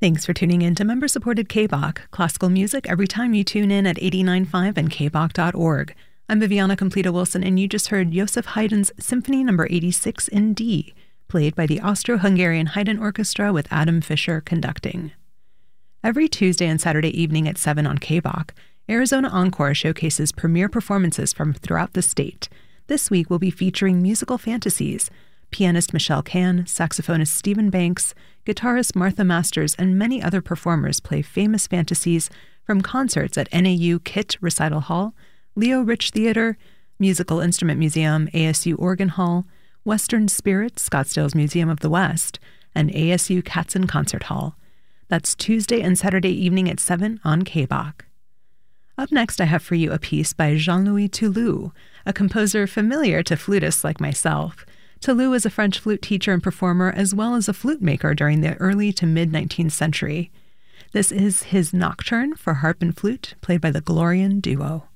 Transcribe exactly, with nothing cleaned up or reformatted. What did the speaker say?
Thanks for tuning in to member-supported K B O C, classical music every time you tune in at eighty-nine point five and k b o c dot org. I'm Viviana Completa-Wilson, and you just heard Joseph Haydn's Symphony number eighty-six in D, played by the Austro-Hungarian Haydn Orchestra with Adam Fischer conducting. Every Tuesday and Saturday evening at seven on K B O C, Arizona Encore showcases premiere performances from throughout the state. This week we'll be featuring musical fantasies. Pianist Michelle Can, saxophonist Stephen Banks, guitarist Martha Masters, and many other performers play famous fantasies from concerts at N A U KIT Recital Hall, Leo Rich Theater, Musical Instrument Museum, A S U Organ Hall, Western Spirit, Scottsdale's Museum of the West, and A S U Katzen Concert Hall. That's Tuesday and Saturday evening at seven on K B O C. Up next, I have for you a piece by Jean-Louis Toulouse, a composer familiar to flutists like myself. Toulouse is a French flute teacher and performer, as well as a flute maker during the early to mid-nineteenth century. This is his Nocturne for harp and flute, played by the Glorian Duo.